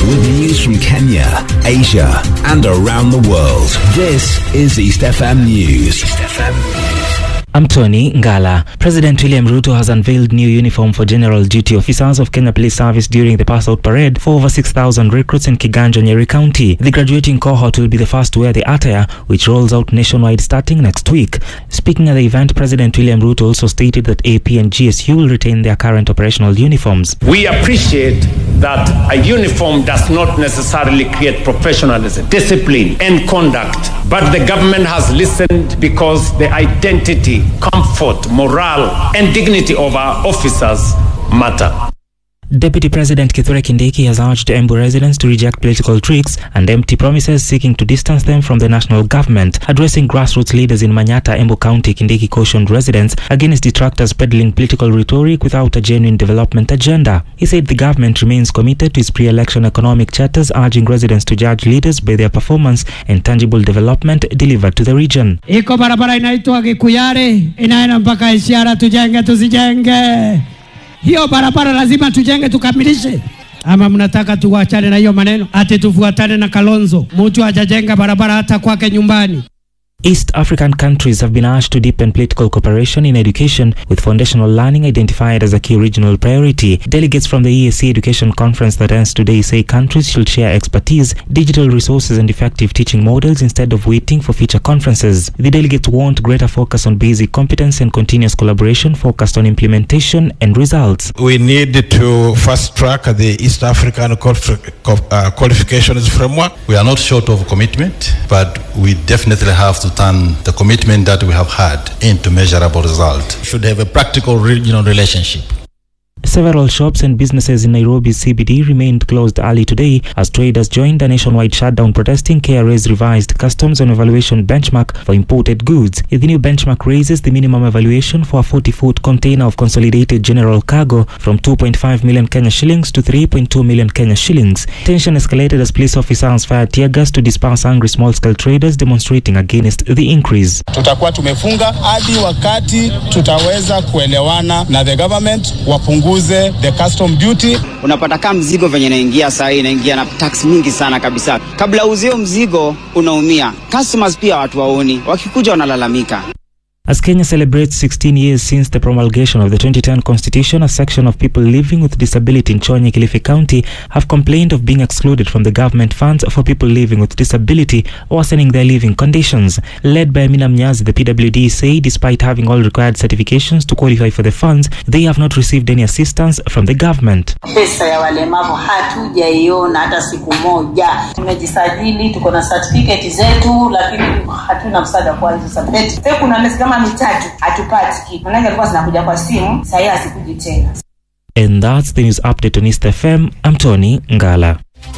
with news from Kenya, Asia, and around the world. This is East FM News. East FM News. I'm Tony Ngala. President William Ruto has unveiled new uniform for general duty officers of Kenya Police Service during the pass-out parade for over 6,000 recruits in Kiganjo, Nyeri County. The graduating cohort will be the first to wear the attire, which rolls out nationwide starting next week. Speaking at the event, President William Ruto also stated that AP and GSU will retain their current operational uniforms. We appreciate that a uniform does not necessarily create professionalism, discipline, and conduct, but the government has listened because the identity, comfort, morale, and dignity of our officers matter. Deputy President Kithure Kindiki has urged Embu residents to reject political tricks and empty promises seeking to distance them from the national government. Addressing grassroots leaders in Manyata, Embu County, Kindiki cautioned residents against detractors peddling political rhetoric without a genuine development agenda. He said the government remains committed to its pre-election economic charters, urging residents to judge leaders by their performance and tangible development delivered to the region. Iko barabara inaitwa Gikuyare, inaenda mpaka Isiara, tujenge tuzijenge. Hiyo barabara lazima tujenge tukamilishe. Ama mnataka tuachane na hiyo maneno ati tufuatane na Kalonzo, mtu hajajenga barabara hata kwake nyumbani. East African countries have been urged to deepen political cooperation in education, with foundational learning identified as a key regional priority. Delegates from the EAC Education Conference that ends today say countries should share expertise, digital resources and effective teaching models instead of waiting for future conferences. The delegates want greater focus on basic competence and continuous collaboration focused on implementation and results. We need to fast track the East African qualifications framework. We are not short of commitment, but we definitely have to turn the commitment that we have had into measurable result. Should have a practical relationship. Several shops and businesses in Nairobi's CBD remained closed early today as traders joined a nationwide shutdown protesting KRA's revised customs and evaluation benchmark for imported goods. The new benchmark raises the minimum evaluation for a 40-foot container of consolidated general cargo from 2.5 million Kenya shillings to 3.2 million Kenya shillings. Tension escalated as police officers fired tear gas to disperse angry small-scale traders demonstrating against the increase. Tutakuwa tumefunga hadi wakati tutaweza kuelewana na the government wapunguze the custom duty. Unapata kama mzigo venye inaingia saa hii inaingia na tax mingi sana kabisa. Kabla uzio mzigo unaumia. Customers pia watu waoni, wakikuja wanalalamika. As Kenya celebrates 16 years since the promulgation of the 2010 Constitution, a section of people living with disability in Chonyi, Kilifi County have complained of being excluded from the government funds for people living with disability, worsening their living conditions. Led by Amina Mnyazi, the PWD say despite having all required certifications to qualify for the funds, they have not received any assistance from the government. Pesa ya walemavu hatujaiona hata siku moja. Tumejisajili, tuko na certificate zetu, lakini hatuna msaada kwa hizo certificate. Kuna mitatu hatupati kitu. Maana alikuwa zinakuja kwa simu, sasa hasikuji tena. And that's the news update on East FM. I'm Tony Ngala.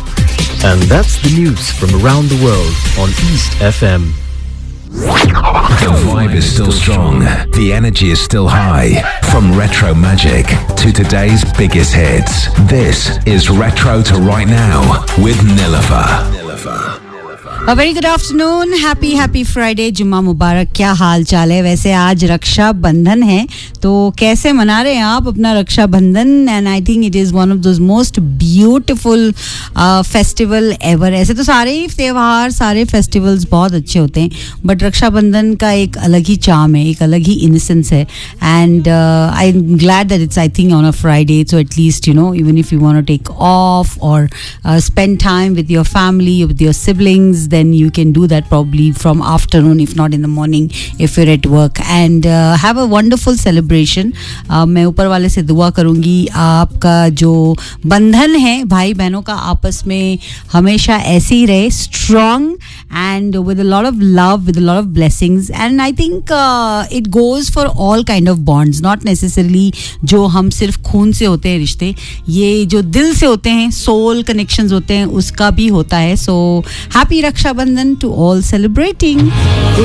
And that's the news from around the world on East FM. The vibe is still strong. The energy is still high. From retro magic to today's biggest hits. This is Retro to Right Now with Nilofer. A very good afternoon. Happy Friday. जुम्मा मुबारक. क्या हाल चाल है? वैसे आज रक्षा बंधन है, तो कैसे मना रहे हैं आप अपना रक्षा बंधन? And I think it is one of those most beautiful festival ever. ऐसे तो सारे ही त्योहार, सारे festivals बहुत अच्छे होते हैं, but रक्षा बंधन का एक अलग ही charm है, एक अलग ही innocence है. And I'm glad that it's, I think, on a Friday, so at least, you know, even if you want to take off or spend time with your family, with your siblings, then you can do that probably from afternoon, if not in the morning, if you're at work, and have a wonderful celebration. मैं ऊपर वाले से दुआ करूँगी आपका जो बंधन है भाई बहनों का आपस में हमेशा ऐसे ही रहे, strong and with a lot of love, with a lot of blessings. And I think it goes for all kind of bonds, not necessarily जो हम सिर्फ खून से होते हैं रिश्ते, ये जो दिल से होते हैं, soul connections होते हैं, उसका भी होता है. So happy Raksha Bandhan to all celebrating.